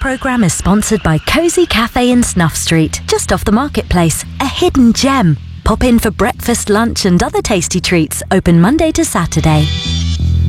programme is sponsored by Cosy Cafe in Snuff Street, just off the marketplace, a hidden gem. Pop in for breakfast, lunch and other tasty treats, open Monday to Saturday.